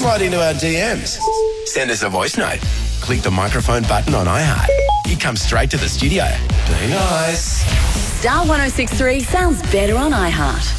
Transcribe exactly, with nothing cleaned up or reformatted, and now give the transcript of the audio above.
slide into our D Ms. Send us a voice note. Click the microphone button on iHeart. You come straight to the studio. Be nice. Star one oh six three sounds better on iHeart.